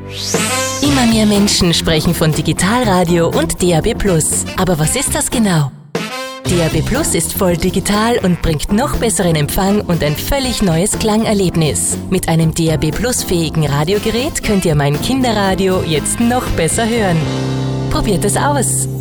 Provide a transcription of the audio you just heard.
Immer mehr Menschen sprechen von Digitalradio und DAB+. Aber was ist das genau? DAB+ ist voll digital und bringt noch besseren Empfang und ein völlig neues Klangerlebnis. Mit einem DAB+-fähigen Radiogerät könnt ihr mein Kinderradio jetzt noch besser hören. Probiert es aus!